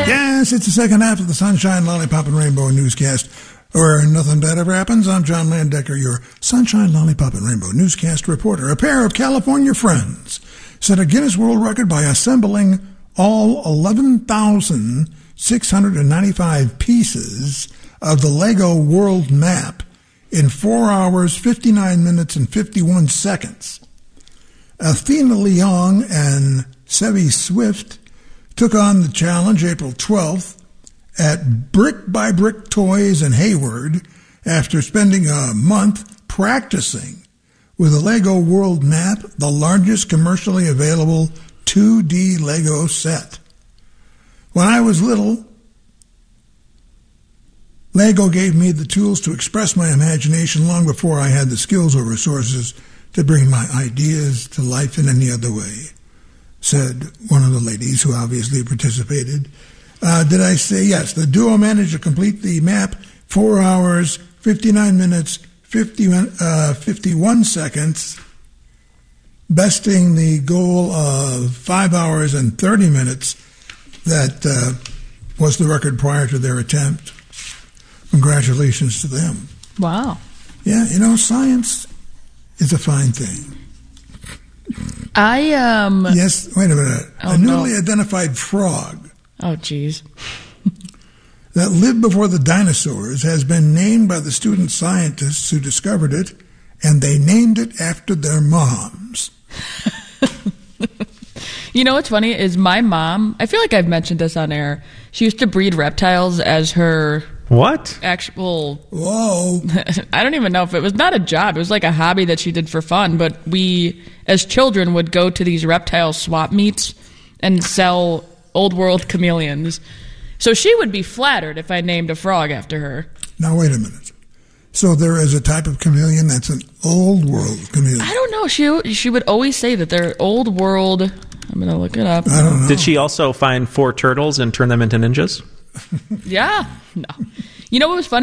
Yes, it's the second half of the Sunshine, Lollipop, and Rainbow newscast, where nothing bad ever happens. I'm John Landecker, your Sunshine, Lollipop, and Rainbow newscast reporter. A pair of California friends set a Guinness World Record by assembling all 11,695 pieces of the Lego world map in 4 hours, 59 minutes, and 51 seconds. Athena Leong and Sevi Swift took on the challenge April 12th at Brick by Brick Toys in Hayward after spending a month practicing with a Lego world map, the largest commercially available 2D Lego set. When I was little, Lego gave me the tools to express my imagination long before I had the skills or resources to bring my ideas to life in any other way, said one of the ladies who obviously participated. Did I say yes? The duo managed to complete the map 4 hours, 59 minutes, 51 seconds, besting the goal of 5 hours and 30 minutes that was the record prior to their attempt. Congratulations to them. Wow. Yeah, science is a fine thing. Yes, wait a minute. Oh, a newly identified frog. Oh, geez. That lived before the dinosaurs has been named by the student scientists who discovered it, and they named it after their moms. You know what's funny is my mom, I feel like I've mentioned this on air, she used to breed reptiles as her... What? Actual... Whoa. I don't even know if it was not a job. It was like a hobby that she did for fun. But we, as children, would go to these reptile swap meets and sell old world chameleons. So she would be flattered if I named a frog after her. Now, wait a minute. So there is a type of chameleon that's an old world chameleon. I don't know. She would always say that they're old world... I'm going to look it up. I don't know. Did she also find 4 turtles and turn them into ninjas? Yeah. No. You know what was funny?